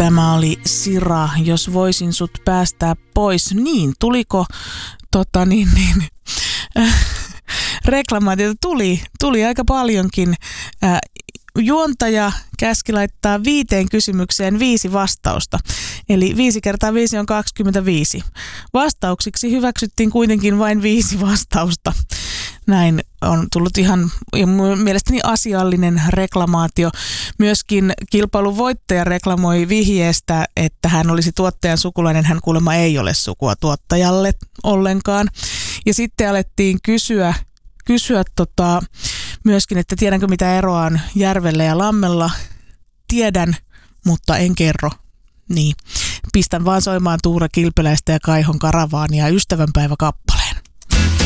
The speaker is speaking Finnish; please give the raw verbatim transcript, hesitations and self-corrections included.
Tämä oli Sira, jos voisin sut päästää pois. Niin, tuliko tota niin, niin äh, reklamaatiota? Tuli, tuli aika paljonkin. Äh, juontaja käski laittaa viiteen kysymykseen viisi vastausta. Eli viisi kertaa viisi on kaksikymmentäviisi. Vastauksiksi hyväksyttiin kuitenkin vain viisi vastausta. Näin on tullut ihan mielestäni asiallinen reklamaatio. Myöskin kilpailun voittaja reklamoi vihjeestä, että hän olisi tuottajan sukulainen. Hän kuulemma ei ole sukua tuottajalle ollenkaan. Ja sitten alettiin kysyä, kysyä tota, myöskin, että tiedänkö mitä eroa on järvellä ja lammella. Tiedän, mutta en kerro. Niin, pistän vaan soimaan Tuure Kilpeläistä ja Kaihon Karavaania ystävänpäiväkappale.